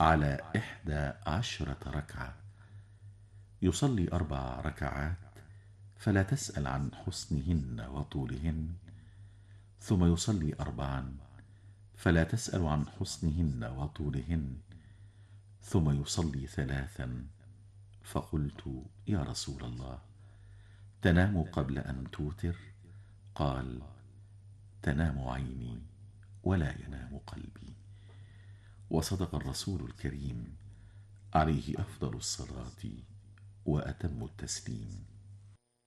على 11 ركعة، يصلي 4 ركعات فلا تسأل عن حسنهن وطولهن، ثم يصلي 4 فلا تسأل عن حسنهن وطولهن، ثم يصلي 3. فقلت: يا رسول الله، تنام قبل أن توتر؟ قال: تنام عيني ولا ينام قلبي. وصدق الرسول الكريم عليه أفضل الصلاة وأتم التسليم.